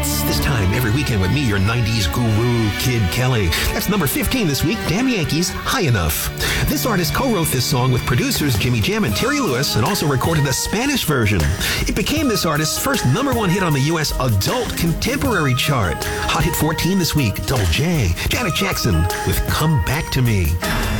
hits. This time every weekend with me, your 90s guru, Kid Kelly. That's number 15 this week, Damn Yankees, High Enough. This artist co-wrote this song with producers Jimmy Jam and Terry Lewis and also recorded a Spanish version. It became this artist's first number one hit on the U.S. adult contemporary chart. Hot hit 14 this week, Double J, Janet Jackson with Come Back to Me.